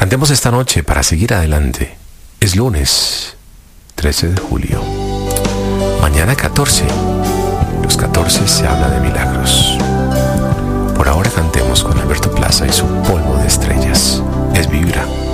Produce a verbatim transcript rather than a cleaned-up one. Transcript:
Cantemos esta noche para seguir adelante. Es lunes trece de julio. Mañana catorce. Los catorce se habla de milagros. Por ahora cantemos con Alberto Plaza y su polvo de estrellas. Es Vibra.